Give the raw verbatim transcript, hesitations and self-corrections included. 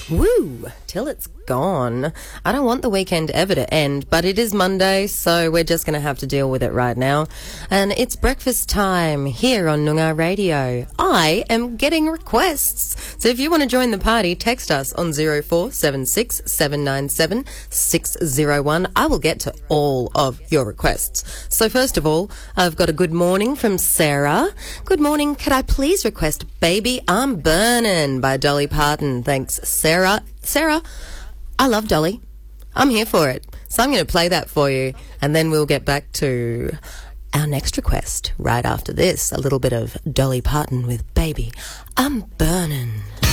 Woo! Till it's gone. I don't want the weekend ever to end, but it is Monday, so we're just going to have to deal with it right now. And it's breakfast time here on Noongar Radio. I am getting requests. So if you want to join the party, text us on zero four seven six seven nine seven six zero one. I will get to all of your requests. So first of all, I've got a good morning from Sarah. Good morning. Could I please request Baby I'm Burnin' by Dolly Parton? Thanks, Sarah. Sarah, I love Dolly. I'm here for it. So I'm going to play that for you, and then we'll get back to our next request right after this. A little bit of Dolly Parton with Baby I'm Burnin'.